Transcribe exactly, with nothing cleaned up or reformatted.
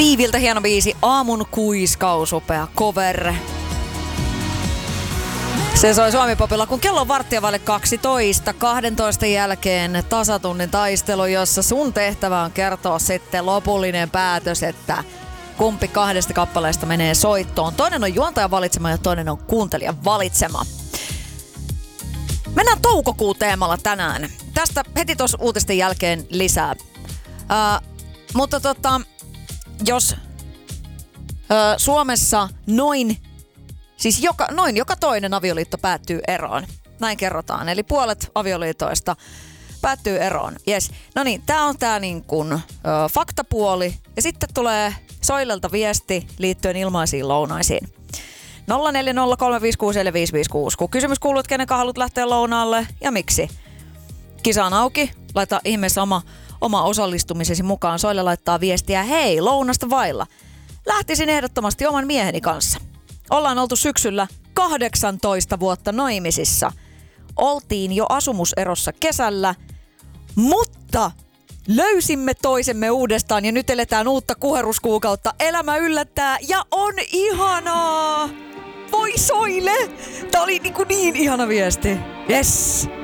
Viiviltä hieno biisi, Aamun kuiskaus, upea cover. Se soi Suomi-popilla, kun kello on varttia vaille kaksitoista, kahdentoista jälkeen tasatunnin taistelu, jossa sun tehtävä on kertoa sitten lopullinen päätös, että kumpi kahdesta kappaleesta menee soittoon. Toinen on juontajan valitsema ja toinen on kuuntelijan valitsema. Mennään toukokuun teemalla tänään. Tästä heti tuossa uutisten jälkeen lisää. Uh, mutta tota, jos uh, Suomessa noin, siis joka, noin joka toinen avioliitto päättyy eroon. Näin kerrotaan. Eli puolet avioliitoista päättyy eroon. Yes. No niin, tää on tää niin kuin uh, faktapuoli. Ja sitten tulee Soilelta viesti liittyen ilmaisiin lounaisiin. nolla neljä nolla kolme viisi kuusi neljä viisi viisi kuusi. Kun kysymys kuuluu, että kenen haluat lähteä lounaalle ja miksi? Kisa on auki. Laita ihmeessä oma, oma osallistumisesi mukaan. Soille laittaa viestiä. Hei, lounasta vailla. Lähtisin ehdottomasti oman mieheni kanssa. Ollaan oltu syksyllä kahdeksantoista vuotta naimisissa. Oltiin jo asumuserossa kesällä, mutta löysimme toisemme uudestaan ja nyt eletään uutta kuheruskuukautta. Elämä yllättää ja on ihanaa! Voi Soile! Tää oli niin, niin ihana viesti. Yes!